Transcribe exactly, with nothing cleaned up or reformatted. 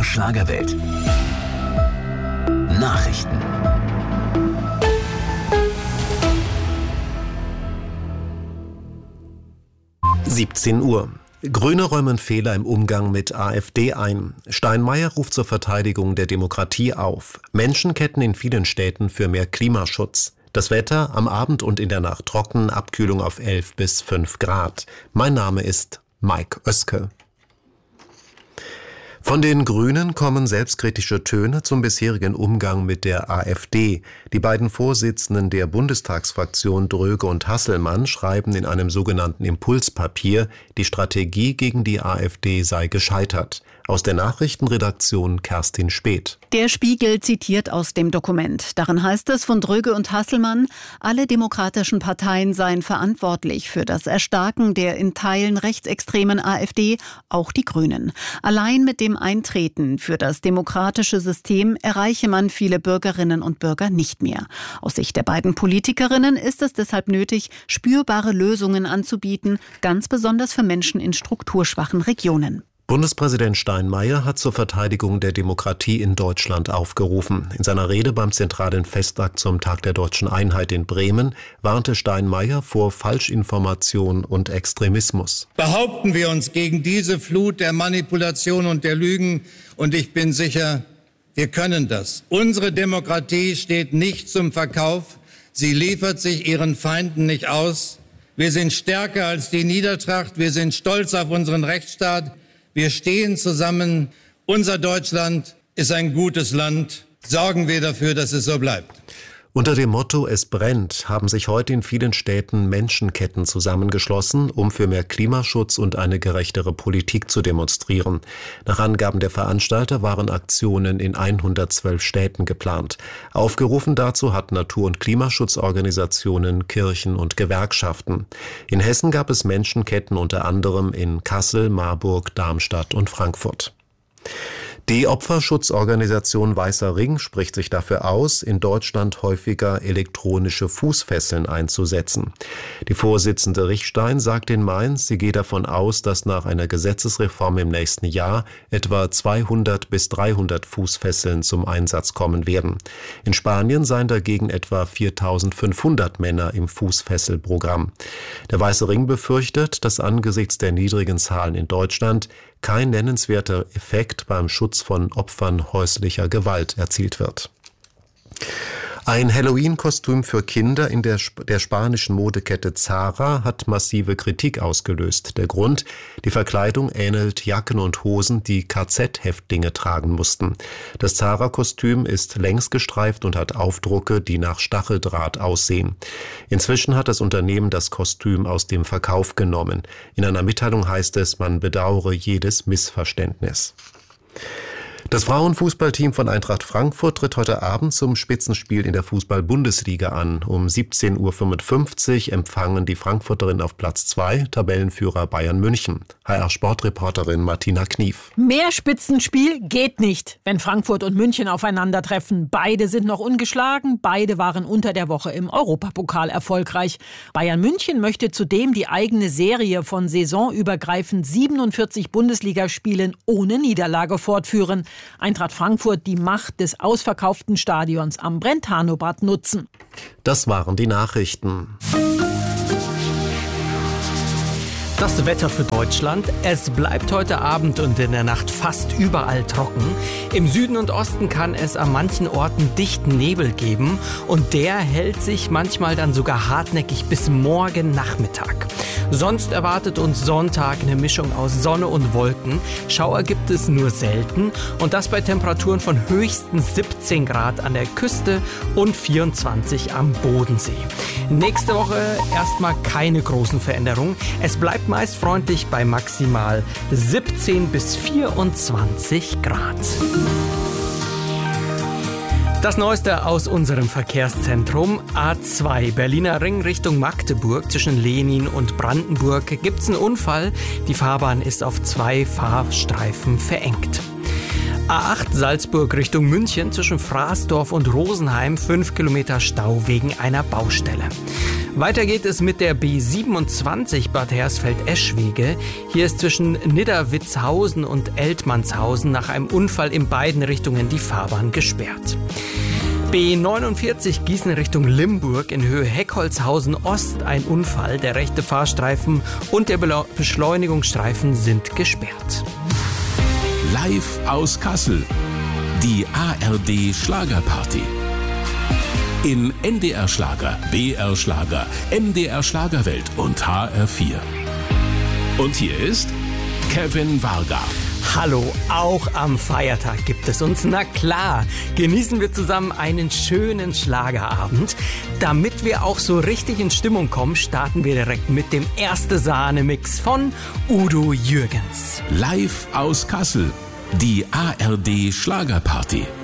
Münchner Schlagerwelt. Nachrichten. siebzehn Uhr. Grüne räumen Fehler im Umgang mit AfD ein. Steinmeier ruft zur Verteidigung der Demokratie auf. Menschenketten in vielen Städten für mehr Klimaschutz. Das Wetter am Abend und in der Nacht trocken, Abkühlung auf elf bis fünf Grad. Mein Name ist Mike Oeske. Von den Grünen kommen selbstkritische Töne zum bisherigen Umgang mit der AfD. Die beiden Vorsitzenden der Bundestagsfraktion Dröge und Hasselmann schreiben in einem sogenannten Impulspapier, die Strategie gegen die AfD sei gescheitert. Aus der Nachrichtenredaktion Kerstin Speth. Der Spiegel zitiert aus dem Dokument. Darin heißt es von Dröge und Hasselmann, alle demokratischen Parteien seien verantwortlich für das Erstarken der in Teilen rechtsextremen AfD, auch die Grünen. Allein mit dem Eintreten für das demokratische System erreiche man viele Bürgerinnen und Bürger nicht mehr. Aus Sicht der beiden Politikerinnen ist es deshalb nötig, spürbare Lösungen anzubieten, ganz besonders für Menschen in strukturschwachen Regionen. Bundespräsident Steinmeier hat zur Verteidigung der Demokratie in Deutschland aufgerufen. In seiner Rede beim zentralen Festakt zum Tag der Deutschen Einheit in Bremen warnte Steinmeier vor Falschinformation und Extremismus. Behaupten wir uns gegen diese Flut der Manipulation und der Lügen, und ich bin sicher, wir können das. Unsere Demokratie steht nicht zum Verkauf. Sie liefert sich ihren Feinden nicht aus. Wir sind stärker als die Niedertracht. Wir sind stolz auf unseren Rechtsstaat. Wir stehen zusammen. Unser Deutschland ist ein gutes Land. Sorgen wir dafür, dass es so bleibt. Unter dem Motto "Es brennt" haben sich heute in vielen Städten Menschenketten zusammengeschlossen, um für mehr Klimaschutz und eine gerechtere Politik zu demonstrieren. Nach Angaben der Veranstalter waren Aktionen in hundertzwölf Städten geplant. Aufgerufen dazu hatten Natur- und Klimaschutzorganisationen, Kirchen und Gewerkschaften. In Hessen gab es Menschenketten unter anderem in Kassel, Marburg, Darmstadt und Frankfurt. Die Opferschutzorganisation Weißer Ring spricht sich dafür aus, in Deutschland häufiger elektronische Fußfesseln einzusetzen. Die Vorsitzende Richstein sagt in Mainz, sie gehe davon aus, dass nach einer Gesetzesreform im nächsten Jahr etwa zweihundert bis dreihundert Fußfesseln zum Einsatz kommen werden. In Spanien seien dagegen etwa viertausendfünfhundert Männer im Fußfesselprogramm. Der Weiße Ring befürchtet, dass angesichts der niedrigen Zahlen in Deutschland kein nennenswerter Effekt beim Schutz von Opfern häuslicher Gewalt erzielt wird. Ein Halloween-Kostüm für Kinder in der, der spanischen Modekette Zara hat massive Kritik ausgelöst. Der Grund: die Verkleidung ähnelt Jacken und Hosen, die K Z-Häftlinge tragen mussten. Das Zara-Kostüm ist längs gestreift und hat Aufdrucke, die nach Stacheldraht aussehen. Inzwischen hat das Unternehmen das Kostüm aus dem Verkauf genommen. In einer Mitteilung heißt es, man bedauere jedes Missverständnis. Das Frauenfußballteam von Eintracht Frankfurt tritt heute Abend zum Spitzenspiel in der Fußball-Bundesliga an. Um siebzehn Uhr fünfundfünfzig empfangen die Frankfurterinnen auf Platz zwei Tabellenführer Bayern München. H R-Sportreporterin Martina Knief. Mehr Spitzenspiel geht nicht, wenn Frankfurt und München aufeinandertreffen. Beide sind noch ungeschlagen, beide waren unter der Woche im Europapokal erfolgreich. Bayern München möchte zudem die eigene Serie von saisonübergreifend siebenundvierzig Bundesligaspielen ohne Niederlage fortführen. Eintracht Frankfurt die Macht des ausverkauften Stadions am Brentano-Bad nutzen. Das waren die Nachrichten. Das Wetter für Deutschland. Es bleibt heute Abend und in der Nacht fast überall trocken. Im Süden und Osten kann es an manchen Orten dichten Nebel geben und der hält sich manchmal dann sogar hartnäckig bis morgen Nachmittag. Sonst erwartet uns Sonntag eine Mischung aus Sonne und Wolken. Schauer gibt es nur selten und das bei Temperaturen von höchstens siebzehn Grad an der Küste und vierundzwanzig am Bodensee. Nächste Woche erstmal keine großen Veränderungen. Es bleibt meist freundlich bei maximal siebzehn bis vierundzwanzig Grad. Das Neueste aus unserem Verkehrszentrum. A zwei, Berliner Ring Richtung Magdeburg. Zwischen Lenin und Brandenburg gibt's einen Unfall. Die Fahrbahn ist auf zwei Fahrstreifen verengt. A acht, Salzburg Richtung München. Zwischen Fraßdorf und Rosenheim fünf Kilometer Stau wegen einer Baustelle. Weiter geht es mit der B siebenundzwanzig Bad Hersfeld-Eschwege. Hier ist zwischen Nidderwitzhausen und Eltmannshausen nach einem Unfall in beiden Richtungen die Fahrbahn gesperrt. B neunundvierzig Gießen Richtung Limburg in Höhe Heckholzhausen Ost ein Unfall. Der rechte Fahrstreifen und der Beschleunigungsstreifen sind gesperrt. Live aus Kassel. Die A R D Schlagerparty. In N D R Schlager, B R Schlager, M D R Schlagerwelt und H R vier. Und hier ist Kevin Varga. Hallo, auch am Feiertag gibt es uns. Na klar, genießen wir zusammen einen schönen Schlagerabend. Damit wir auch so richtig in Stimmung kommen, starten wir direkt mit dem Erste Sahne-Mix von Udo Jürgens. Live aus Kassel, die A R D Schlagerparty.